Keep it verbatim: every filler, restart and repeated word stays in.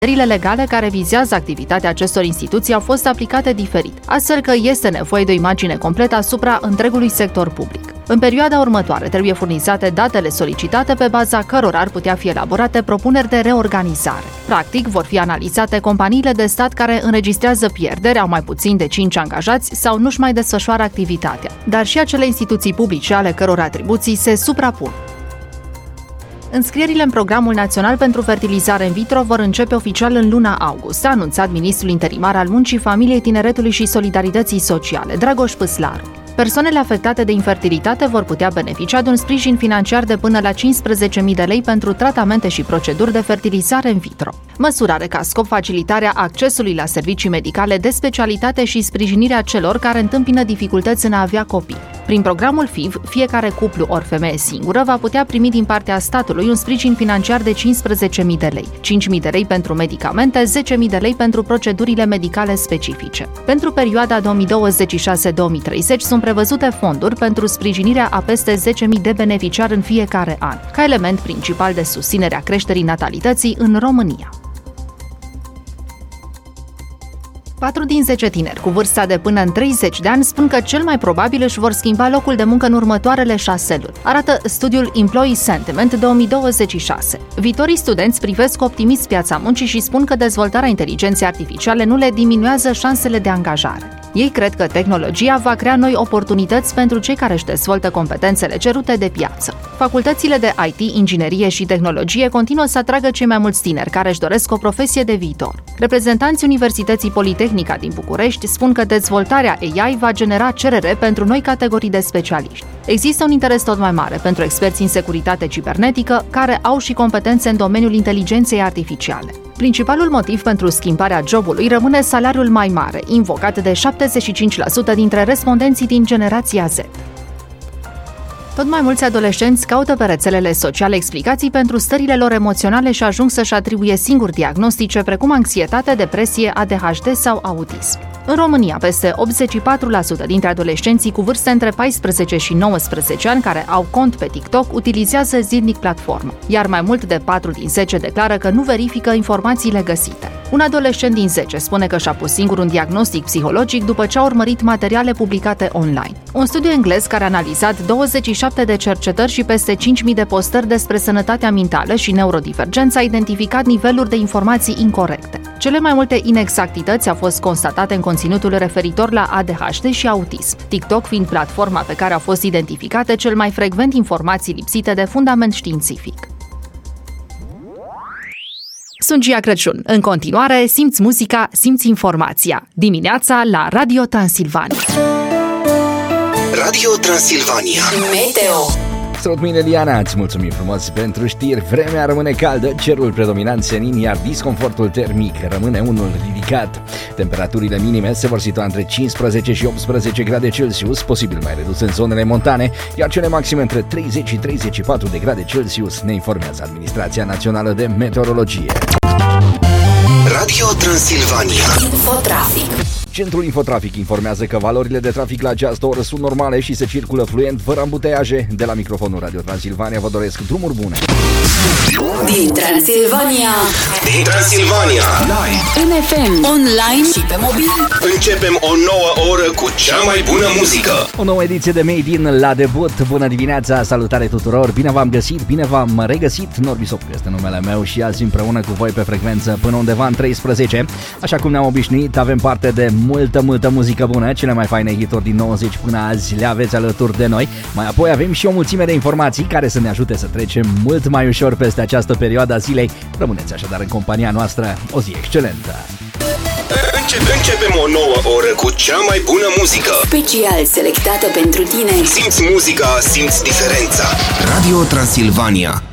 Prevederile legale care vizează activitatea acestor instituții au fost aplicate diferit, astfel că este nevoie de o imagine completă asupra întregului sector public. În perioada următoare trebuie furnizate datele solicitate pe baza cărora ar putea fi elaborate propuneri de reorganizare. Practic, vor fi analizate companiile de stat care înregistrează pierderi, au mai puțin de cinci angajați sau nu-și mai desfășoară activitatea, dar și acele instituții publice ale căror atribuții se suprapun. Înscrierile în Programul Național pentru Fertilizare in vitro vor începe oficial în luna august, a anunțat ministrul interimar al Muncii, Familiei, Tineretului și Solidarității Sociale, Dragoș Păslaru. Persoanele afectate de infertilitate vor putea beneficia de un sprijin financiar de până la cincisprezece mii de lei pentru tratamente și proceduri de fertilizare in vitro. Măsura are ca scop facilitarea accesului la servicii medicale de specialitate și sprijinirea celor care întâmpină dificultăți în a avea copii. Prin programul F I V, fiecare cuplu ori femeie singură va putea primi din partea statului un sprijin financiar de cincisprezece mii de lei, cinci mii de lei pentru medicamente, zece mii de lei pentru procedurile medicale specifice. Pentru perioada două mii douăzeci și șase două mii treizeci sunt prevăzute fonduri pentru sprijinirea a peste zece mii de beneficiari în fiecare an, ca element principal de susținere a creșterii natalității în România. patru din zece tineri cu vârsta de până în treizeci de ani spun că cel mai probabil își vor schimba locul de muncă în următoarele șase luni, arată studiul Employee Sentiment două mii douăzeci și șase. Viitorii studenți privesc optimist piața muncii și spun că dezvoltarea inteligenței artificiale nu le diminuează șansele de angajare. Ei cred că tehnologia va crea noi oportunități pentru cei care își dezvoltă competențele cerute de piață. Facultățile de I T, inginerie și tehnologie continuă să atragă cei mai mulți tineri care își doresc o profesie de viitor. Reprezentanții Universității Politehnica din București spun că dezvoltarea A I va genera cerere pentru noi categorii de specialiști. Există un interes tot mai mare pentru experți în securitate cibernetică care au și competențe în domeniul inteligenței artificiale. Principalul motiv pentru schimbarea jobului rămâne salariul mai mare, invocat de șaptezeci și cinci la sută dintre respondenții din generația Z. Tot mai mulți adolescenți caută pe rețelele sociale explicații pentru stările lor emoționale și ajung să-și atribuie singuri diagnostice precum anxietate, depresie, A D H D sau autism. În România, peste optzeci și patru la sută dintre adolescenții cu vârste între paisprezece și nouăsprezece ani care au cont pe TikTok utilizează zilnic platforma, iar mai mult de patru din zece declară că nu verifică informațiile găsite. Un adolescent din zece spune că și-a pus singur un diagnostic psihologic după ce a urmărit materiale publicate online. Un studiu englez care a analizat douăzeci și șapte de cercetări și peste cinci mii de postări despre sănătatea mentală și neurodivergență a identificat niveluri de informații incorecte. Cele mai multe inexactități au fost constatate în conținutul referitor la A D H D și autism, TikTok fiind platforma pe care au fost identificate cel mai frecvent informații lipsite de fundament științific. Sunt Gia Crăciun. În continuare, simți muzica, simți informația. Dimineața la Radio Transilvania. Radio Transilvania. Meteo. Salut, mine Liana, îți mulțumim frumos pentru știri. Vremea rămâne caldă, cerul predominant senin, iar disconfortul termic rămâne unul ridicat. Temperaturile minime se vor situa între cincisprezece și optsprezece grade Celsius, posibil mai redus în zonele montane, iar cele maxime între treizeci și treizeci și patru de grade Celsius, ne informează Administrația Națională de Meteorologie. Radio Transilvania. Infotrafic. Centrul Infotrafic informează că valorile de trafic la această oră sunt normale și se circulă fluent, fără ambuteiaje. De la microfonul Radio Transilvania vă doresc drumuri bune. Din Transilvania. Din Transilvania. Live. În F M, online și pe mobil. Începem o nouă oră cu cea mai bună muzică. O nouă ediție de Made in la debut. Bună dimineața, salutare tuturor. Bine v-am găsit, bine v-am regăsit. Norbi Sopcu este numele meu și azi împreună cu voi pe frecvență până undeva în treisprezece. Așa cum ne-am obișnuit, avem parte de multă, multă muzică bună. Cele mai faine hituri din nouăzeci până azi le aveți alături de noi. Mai apoi avem și o mulțime de informații care să ne ajute să trecem mult mai ușor peste această perioadă a zilei. Rămâneți așadar în compania noastră. O zi excelentă! Începem, începem o nouă oră cu cea mai bună muzică. Special selectată pentru tine. Simți muzica, simți diferența. Radio Transilvania.